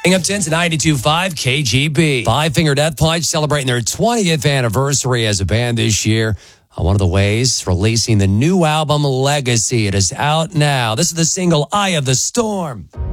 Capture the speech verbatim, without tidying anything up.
Hang up ten to ninety-two point five K G B. Five Finger Death Punch celebrating their twentieth anniversary as a band this year. Uh, one of the ways, releasing the new album Legacy. It is out now. This is the single Eye of the Storm.